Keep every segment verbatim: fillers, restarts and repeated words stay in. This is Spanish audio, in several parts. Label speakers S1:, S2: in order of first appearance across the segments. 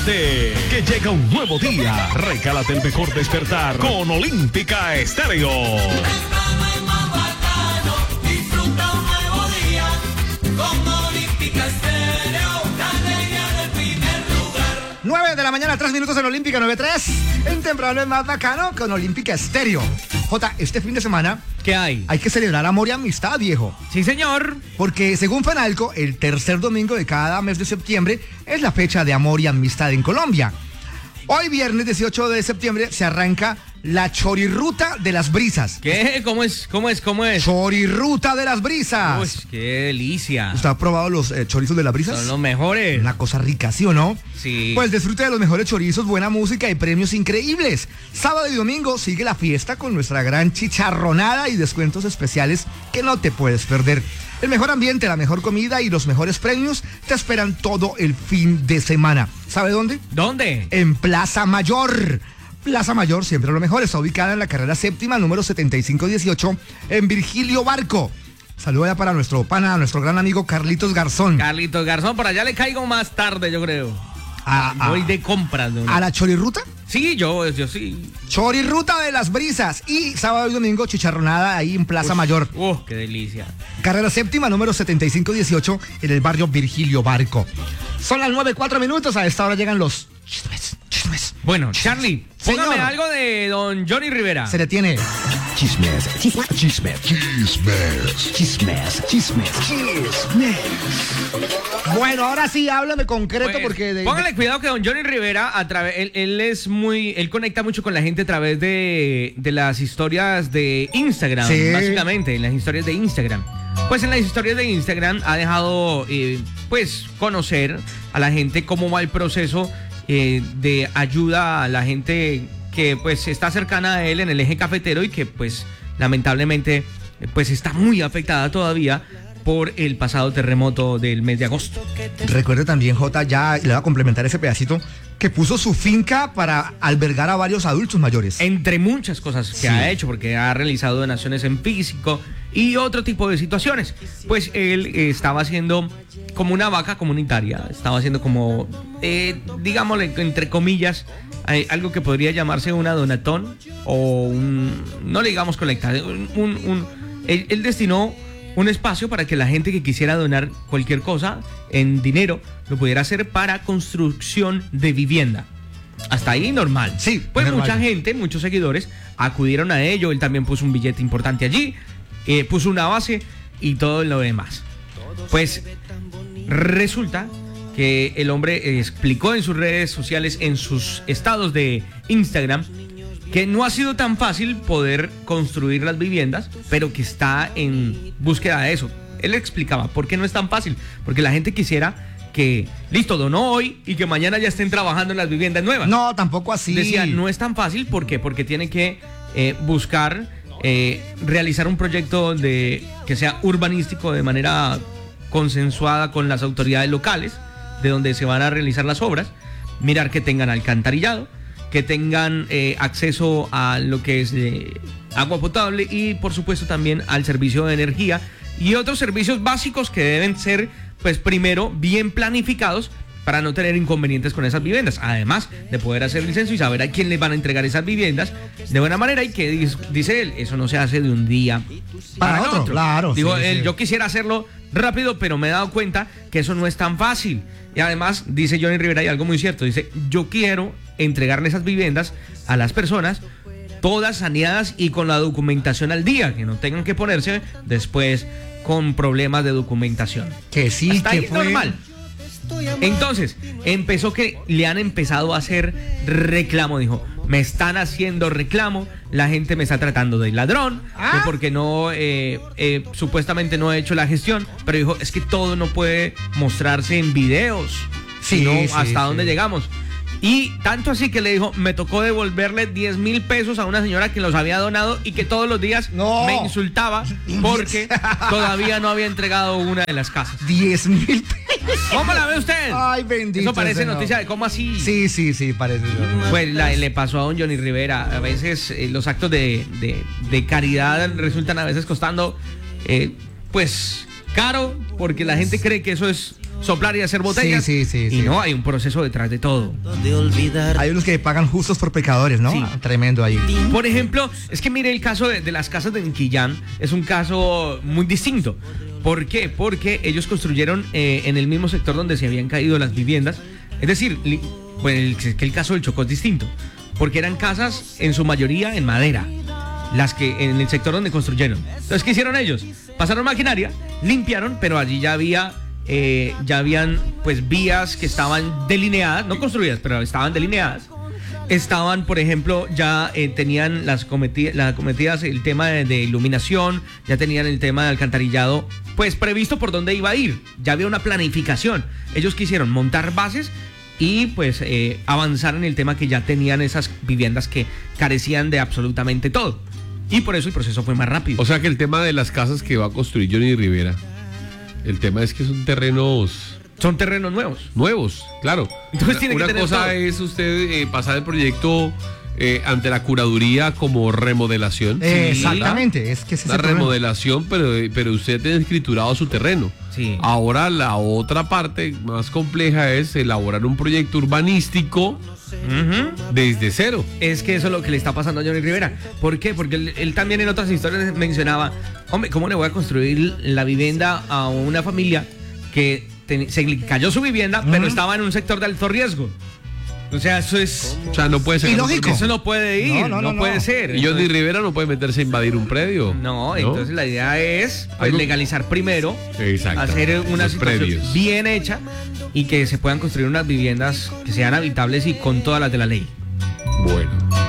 S1: Prepárate, que llega un nuevo día. Recálate el mejor despertar con Olímpica Estéreo.
S2: Disfruta un nuevo día con Olímpica Estéreo, la alegría del primer lugar.
S3: nueve de la mañana, tres minutos en Olímpica, nueve tres. En temprano es más bacano con Olímpica Estéreo. Jota, este fin de semana,
S4: ¿qué hay?
S3: Hay que celebrar amor y amistad, viejo.
S4: Sí, señor.
S3: Porque según Fenalco, el tercer domingo de cada mes de septiembre es la fecha de amor y amistad en Colombia. Hoy viernes dieciocho de septiembre se arranca la Chorirruta de las Brisas.
S4: ¿Qué? ¿Cómo es? ¿Cómo es? ¿Cómo es?
S3: Chorirruta de las Brisas.
S4: Uy, qué delicia.
S3: ¿Usted ha probado los eh, chorizos de las brisas?
S4: Son los mejores.
S3: Una cosa rica, ¿sí o no?
S4: Sí.
S3: Pues disfrute de los mejores chorizos, buena música y premios increíbles. Sábado y domingo sigue la fiesta con nuestra gran chicharronada y descuentos especiales que no te puedes perder. El mejor ambiente, la mejor comida y los mejores premios te esperan todo el fin de semana. ¿Sabe dónde?
S4: ¿Dónde?
S3: En Plaza Mayor. Plaza Mayor, siempre lo mejor, está ubicada en la carrera séptima, número setenta y cinco dieciocho, en Virgilio Barco. Saludos ya para nuestro pana, nuestro gran amigo Carlitos Garzón.
S4: Carlitos Garzón, por allá le caigo más tarde, yo creo.
S3: A, a,
S4: Voy de compras. ¿No?
S3: ¿A la Chorirruta?
S4: Sí, yo, yo sí.
S3: Chorirruta de las Brisas. Y sábado y domingo, chicharronada ahí en Plaza
S4: Uf,
S3: Mayor.
S4: ¡Uh, qué delicia!
S3: Carrera séptima, número setenta y cinco dieciocho, en el barrio Virgilio Barco. Son las nueve, cuatro minutos. A esta hora llegan los chismes, chismes.
S4: Bueno, Charlie, póngame
S3: Señor.
S4: algo de don Johnny Rivera.
S3: Se le tiene.
S5: Chismes, chismes, chismes, chismes, chismes, chismes, chismes.
S3: Bueno, ahora sí, háblame concreto
S4: Pues,
S3: porque... De,
S4: póngale
S3: de-
S4: cuidado que don Johnny Rivera, a través, él, él es muy, él conecta mucho con la gente a través de, de las historias de Instagram,
S3: Sí.
S4: básicamente, en las historias de Instagram. Pues en las historias de Instagram ha dejado, eh, pues, conocer a la gente cómo va el proceso eh, de ayuda a la gente que, pues, está cercana a él en el eje cafetero y que, pues, lamentablemente, eh, pues, está muy afectada todavía por el pasado terremoto del mes de agosto.
S3: Recuerde también, Jota, ya le va a complementar ese pedacito, que puso su finca para albergar a varios adultos mayores.
S4: Entre muchas cosas que
S3: Sí.
S4: ha hecho, porque ha realizado donaciones en físico y otro tipo de situaciones. Pues él eh, estaba haciendo como una vaca comunitaria, estaba haciendo como, eh, digámosle, entre comillas, eh, algo que podría llamarse una donatón o un, no le digamos colecta, un, un, un- él, él destinó un espacio para que la gente que quisiera donar cualquier cosa en dinero lo pudiera hacer para construcción de vivienda. Hasta ahí normal.
S3: Sí,
S4: Pues
S3: normal.
S4: mucha gente, muchos seguidores acudieron a ello. Él también puso un billete importante allí, eh, puso una base y todo lo demás. Pues resulta que el hombre eh, explicó en sus redes sociales, en sus estados de Instagram, que no ha sido tan fácil poder construir las viviendas, pero que está en búsqueda de eso. Él explicaba por qué no es tan fácil, porque la gente quisiera que, listo, donó hoy y que mañana ya estén trabajando en las viviendas nuevas.
S3: No, tampoco así.
S4: Decía, no es tan fácil, ¿por qué? Porque tiene que eh, buscar eh, realizar un proyecto de, que sea urbanístico de manera consensuada con las autoridades locales, de donde se van a realizar las obras, mirar que tengan alcantarillado, que tengan eh, acceso a lo que es eh, agua potable y por supuesto también al servicio de energía y otros servicios básicos que deben ser, pues primero, bien planificados para no tener inconvenientes con esas viviendas, además de poder hacer el censo y saber a quién les van a entregar esas viviendas de buena manera, y que dis- dice él, eso no se hace de un día
S3: Para
S4: para,
S3: otro,
S4: otro.
S3: claro,
S4: Digo,
S3: sí,
S4: él,
S3: sí.
S4: yo quisiera hacerlo rápido, pero me he dado cuenta que eso no es tan fácil. Y además, dice Johnny Rivera, y algo muy cierto, dice, yo quiero entregarle esas viviendas a las personas todas saneadas y con la documentación al día, que no tengan que ponerse después con problemas de documentación.
S3: Que sí,
S4: Hasta
S3: que
S4: ahí
S3: fue...
S4: normal. Entonces, empezó que le han empezado a hacer reclamo, dijo, me están haciendo reclamo, la gente me está tratando de ladrón,
S3: ¿Ah?
S4: que porque no, eh, eh, supuestamente no he hecho la gestión, pero dijo, es que todo no puede mostrarse en videos,
S3: Sí,
S4: sino
S3: sí,
S4: hasta
S3: sí.
S4: dónde llegamos. Y tanto así que le dijo, me tocó devolverle diez mil pesos a una señora que los había donado y que todos los días
S3: No.
S4: me insultaba porque todavía no había entregado una de las casas.
S3: diez mil pesos.
S4: ¿Cómo la ve usted?
S3: Ay, bendito.
S4: Eso parece
S3: Señor.
S4: noticia de cómo así.
S3: Sí, sí, sí, parece.
S4: Pues la- le pasó a don Johnny Rivera. A veces eh, los actos de, de- de caridad resultan a veces costando, eh, pues, caro, porque la gente cree que eso es soplar y hacer botellas.
S3: Sí, sí, sí,
S4: y
S3: sí.
S4: no, hay un proceso detrás de todo.
S2: De olvidar.
S3: Hay unos que pagan justos por pecadores, ¿no?
S4: Sí.
S3: Ah, tremendo ahí.
S4: Por ejemplo, es que mire el caso de, de las casas de Enquillán, es un caso muy distinto. ¿Por qué? Porque ellos construyeron eh, en el mismo sector donde se habían caído las viviendas. Es decir, li, pues el, que el caso del Chocó es distinto, porque eran casas en su mayoría en madera, las que en el sector donde construyeron. Entonces, ¿qué hicieron ellos? Pasaron maquinaria, limpiaron, pero allí ya había, eh, ya habían pues vías que estaban delineadas, no construidas, pero estaban delineadas. Estaban, por ejemplo, ya eh, tenían las, cometi las cometidas el tema de, de iluminación, ya tenían el tema de alcantarillado, pues previsto por dónde iba a ir. Ya había una planificación. Ellos quisieron montar bases y pues eh, avanzar en el tema que ya tenían esas viviendas que carecían de absolutamente todo. Y por eso el proceso fue más rápido.
S6: O sea que el tema de las casas que va a construir Johnny Rivera, el tema es que son terrenos
S4: Son terrenos nuevos.
S6: nuevos, claro.
S4: Entonces
S6: una
S4: tiene que
S6: una
S4: tener
S6: cosa
S4: todo.
S6: es usted eh, pasar el proyecto eh, ante la curaduría como remodelación.
S3: Eh,
S6: ¿verdad?
S3: exactamente, es que ese es
S6: Una
S3: el problema.
S6: remodelación, pero, pero usted tiene escriturado su terreno.
S4: Sí.
S6: Ahora la otra parte más compleja es elaborar un proyecto urbanístico
S4: Ujú.
S6: desde cero.
S4: Es que eso es lo que le está pasando a Johnny Rivera. ¿Por qué? Porque él, él también en otras historias mencionaba, hombre, ¿cómo le voy a construir la vivienda a una familia que ten- se le cayó su vivienda, pero estaba en un sector de alto riesgo? O sea, eso es...
S6: O sea, no puede ser.
S3: Ilógico.
S4: Eso no puede ir,
S3: No,
S4: no,
S3: no, no,
S4: puede
S3: no.
S4: ser.
S6: Y Johnny Rivera no puede meterse a invadir un predio.
S4: No, entonces la idea es pues,
S6: Algo-
S4: legalizar primero,
S6: Exacto.
S4: hacer una
S6: Los
S4: situación
S6: predios.
S4: bien hecha y que se puedan construir unas viviendas que sean habitables y con todas las de la ley.
S6: Bueno.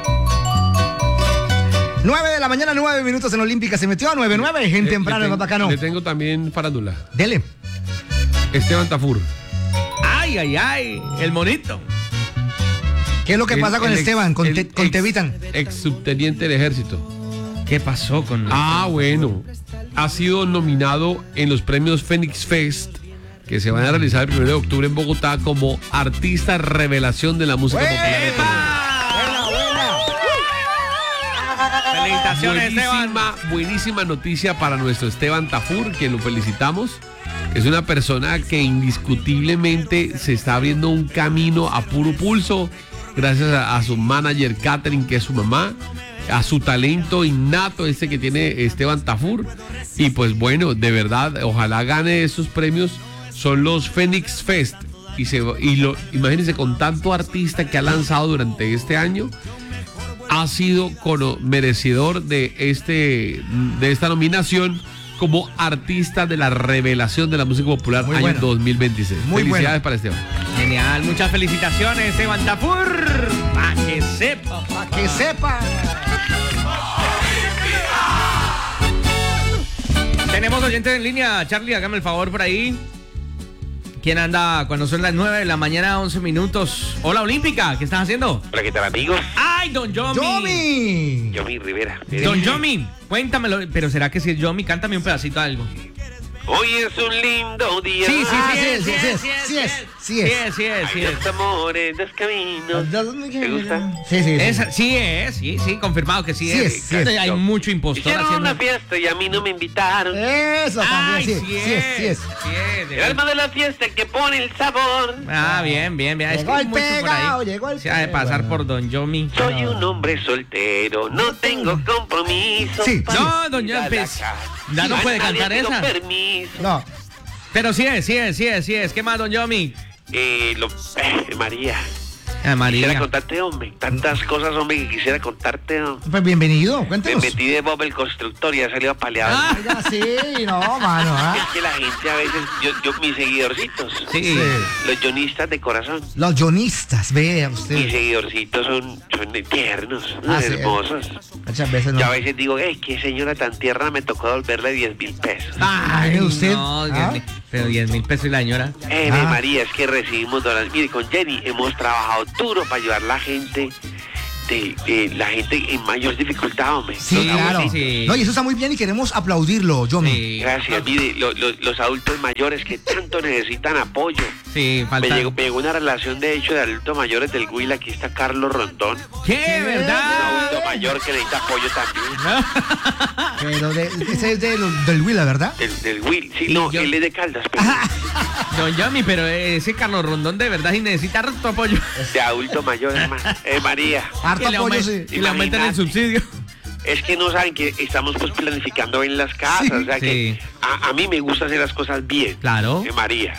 S3: nueve de la mañana, nueve minutos en Olímpica. Se metió a nueve nueve, gente
S6: Le-
S3: temprano,
S6: le
S3: es
S6: tengo-
S3: más bacano.
S6: Le tengo también farándula.
S3: Dele.
S6: Esteban Tafur.
S4: ¡Ay, ay, ay! El monito.
S3: ¿Qué es lo que
S6: El-
S3: pasa con
S6: el ex-
S3: Esteban, con,
S6: el
S3: Te- con
S6: ex-
S3: Tevitan?
S6: Ex subteniente del ejército.
S4: ¿Qué pasó con
S6: Ah, bueno. Ha sido nominado en los premios Phoenix Fest, que se van a realizar el primero de octubre en Bogotá, como artista revelación de la música popular.
S4: Felicitaciones, Esteban.
S6: Buenísima, buenísima noticia para nuestro Esteban Tafur, que lo felicitamos. Es una persona que indiscutiblemente se está abriendo un camino a puro pulso, gracias a, a su manager Catherine, que es su mamá, a su talento innato este que tiene Esteban Tafur. Y pues bueno, de verdad, ojalá gane esos premios. Son los Phoenix Fest. Y, se, y lo, imagínense, con tanto artista que ha lanzado durante este año, ha sido cono- merecedor de, este, de esta nominación como artista de la revelación de la música popular
S3: Muy
S6: año
S3: bueno.
S6: dos mil veintiséis.
S3: Muy
S6: Felicidades
S3: bueno.
S6: para Esteban.
S4: Genial, muchas felicitaciones, Esteban Tafur. Pa' que sepa.
S3: Para que sepa.
S4: Tenemos oyentes en línea. Charlie, hágame el favor por ahí. ¿Quién anda cuando son las nueve de la mañana, once minutos? Hola, Olímpica, ¿qué estás haciendo?
S7: Hola, ¿qué tal, amigos?
S4: ¡Ay, don Yomi!
S3: ¡Yomi!
S7: Yomi Rivera.
S4: Don Yomi, cuéntamelo, pero ¿será que si es Yomi? Cántame un pedacito de algo.
S7: Hoy es un lindo día.
S4: Sí, sí,
S3: Ah,
S4: sí,
S3: sí
S4: es,
S3: es,
S4: sí
S3: sí
S4: es,
S3: es,
S4: sí es,
S3: sí es, sí
S4: Sí
S3: es.
S4: es, sí es, sí
S7: Hay
S4: es.
S7: dos amores, dos caminos. ¿Te gusta?
S3: Sí, sí, sí.
S4: Esa- sí es, sí, sí, confirmado que sí,
S3: Sí
S4: es.
S3: es, sí es.
S4: Hay mucho impostor
S7: Hicieron
S4: haciendo...
S7: una fiesta y a mí no me invitaron.
S3: Eso
S4: Ay,
S3: también, sí, sí es, sí es.
S4: sí es, de
S7: El alma de la fiesta el que pone el sabor.
S4: Ah, bien, bien, bien. Es
S3: Llegó
S4: que hay
S3: el
S4: mucho por
S3: pegao,
S4: ahí.
S3: llegó el
S4: Se ha de
S3: pegao.
S4: pasar por Don Yomi.
S7: Soy un hombre soltero, no tengo compromiso.
S3: Sí,
S7: para
S3: sí.
S4: No, doña
S7: ir a la
S4: Pez,
S7: casa.
S4: ya no
S7: A
S4: puede
S7: nadie
S4: cantar
S7: pido
S4: esa.
S7: permiso.
S3: No,
S4: Pero sí es, sí es, sí es, sí es. ¿Qué más, Don Yomi?
S7: Eh, lo, eh, María,
S4: Ah,
S7: quisiera
S4: María.
S7: contarte, hombre. Tantas cosas, hombre, que quisiera contarte, hombre.
S3: pues bienvenido,
S7: Me
S3: cuéntenos.
S7: metí de Bob el constructor y ha salido apaleado.
S4: Ah.
S3: Oiga, sí, no, mano,
S7: Es
S3: ¿ah?
S7: que la gente a veces, yo, yo mis seguidorcitos,
S4: Sí.
S3: Sí.
S7: los yonistas de corazón,
S3: Los guionistas, vea
S7: mis
S3: usted.
S7: seguidorcitos son, son tiernos,
S3: Ah, sí.
S7: hermosos.
S3: Muchas veces no.
S7: Yo a veces digo, hey, qué señora tan tierna, me tocó devolverle diez mil pesos.
S3: Ay, usted.
S4: No, diez
S3: ¿Ah?
S4: mil- pero diez mil pesos y la señora.
S7: Eh,
S3: Ah.
S7: María, es que recibimos dólares. Mire, con Jenny hemos trabajado duro para ayudar a la gente de, de la gente en mayor dificultad, hombre.
S3: Sí,
S7: Los
S3: claro.
S7: abuelitos.
S4: sí.
S3: No, y eso está muy bien y queremos aplaudirlo, Yomi.
S4: Sí,
S7: Gracias, mire, lo- lo- los adultos mayores que tanto necesitan apoyo.
S4: sí,
S7: Me
S4: falta.
S7: llegó, me llegó una relación de hecho de adultos mayores del Huila, aquí está Carlos Rondón,
S4: ¿Qué?
S7: un
S4: ¿Verdad?
S7: adulto mayor que necesita apoyo también.
S3: Pero de, ese es de los- del Huila, ¿verdad?
S7: Del, del Will, sí,
S4: Y
S7: no,
S4: yo-
S7: él es de Caldas, pero
S4: Don Yomi, pero ese Carlos Rondón de verdad sí necesita tu apoyo.
S7: de adulto mayor, hermano. Eh, María,
S3: Harto
S4: Que le
S3: apoyo,
S4: aumen-
S3: sí.
S4: y le aumentan el
S7: Imagínate.
S4: subsidio.
S7: es que no saben que estamos pues planificando en las casas,
S3: Sí.
S7: o sea que
S4: Sí.
S7: a, a mí me gusta hacer las cosas bien.
S4: Claro.
S7: Eh, María,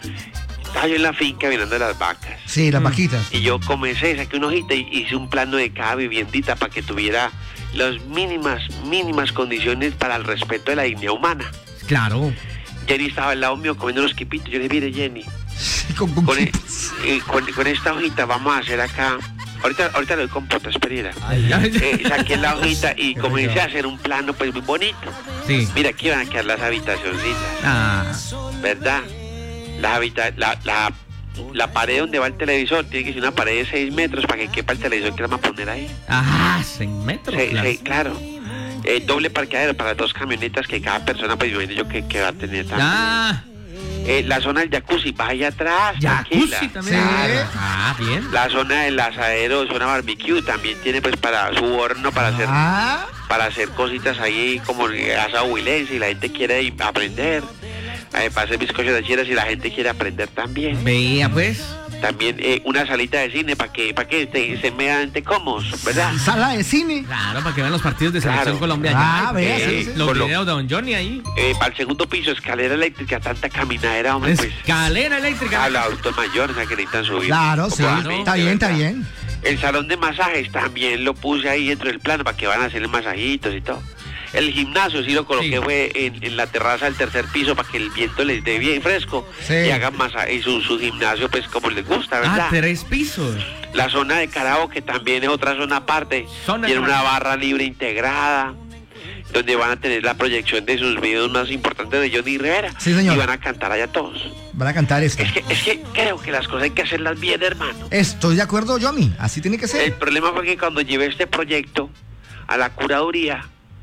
S7: estaba yo en la finca mirando las vacas.
S3: Sí, las vaquitas.
S7: Y yo comencé, saqué una hojita y hice un plano de cada viviendita para que tuviera las mínimas, mínimas condiciones para el respeto de la dignidad humana.
S4: Claro.
S7: Jenny estaba al lado mío comiendo unos quipitos. Yo le dije, mire Jenny,
S3: Con, con
S7: con, e-
S3: quipas.
S7: eh, con- con esta hojita vamos a hacer acá. Ahorita, ahorita le doy compota, espera.
S4: Ya-
S7: Eh, saqué la hojita y comencé a hacer un plano pues muy bonito.
S4: Sí.
S7: Mira, aquí van a quedar las habitacioncitas,
S4: Ah,
S7: ¿verdad? Las habita la, la, la pared donde va el televisor tiene que ser una pared de seis metros para que quepa el televisor que le vamos a poner ahí.
S4: ah, seis metros.
S7: Sí,
S4: claro.
S7: sí, claro. Eh, doble parqueadero para dos camionetas que cada persona, pues yo yo que, que va a tener también.
S4: Ah,
S7: Eh, la zona del jacuzzi, va allá atrás,
S4: jacuzzi
S7: tranquila.
S4: también.
S3: Sí.
S4: Ah, bien.
S7: La zona del asadero, zona barbecue, también tiene pues para su horno, para hacer
S3: Ah,
S7: para hacer cositas ahí como asado huilense y la gente quiere ir a aprender. Eh, para hacer bizcochos de chera si la gente quiere aprender también.
S4: Veía pues.
S7: También eh, una salita de cine para que para que este, estén medianamente cómodos, ¿verdad?
S3: sala de cine.
S4: Claro, para que vean los partidos de selección
S7: Claro.
S4: Colombia.
S3: Ah,
S4: allá.
S3: vea,
S4: Eh,
S3: sí, sí.
S4: Los
S7: Con lo-
S4: videos de Don Johnny ahí.
S7: Eh, para el segundo piso, escalera eléctrica, tanta caminadera, hombre, pues.
S4: Escalera eléctrica.
S7: A los adultos mayores o sea, que necesitan subir.
S3: Claro, sí.
S7: cómodamente,
S3: Está bien, está
S7: ¿verdad?
S3: bien.
S7: El salón de masajes también lo puse ahí dentro del plano para que van a hacer masajitos y todo. El gimnasio sí lo coloqué
S4: Sí.
S7: fue en, en la terraza del tercer piso para que el viento les dé bien fresco
S3: Sí.
S7: y hagan masaje y su, su gimnasio pues como les gusta, ¿verdad?
S4: Ah, tres pisos.
S7: La zona de karaoke también es otra zona aparte.
S4: Zona
S7: Tiene
S4: de
S7: una barra libre integrada donde van a tener la proyección de sus videos más importantes de Johnny Rivera.
S3: Sí, señor.
S7: Y van a cantar allá todos.
S3: Van a cantar esto.
S7: Es que, es que creo que las cosas hay que hacerlas bien, hermano.
S3: Estoy de acuerdo, Yomi. Así tiene que
S7: El
S3: ser.
S7: problema fue que cuando llevé este proyecto a la curaduría,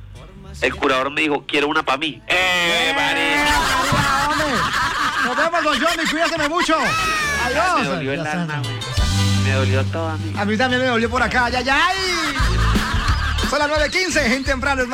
S7: el curador me dijo, quiero una para mí. ¡Eh, María!
S3: ¡Hola, hombre! Nos vemos, don Yomi. Cuídate mucho. Adiós.
S7: Me dolió el
S3: Ya
S7: alma,
S3: está.
S7: güey. Me dolió todo a mí.
S3: A mí también me dolió por acá. ¡Ay, ay, ay! Son las nueve quince, gente temprano, hermano.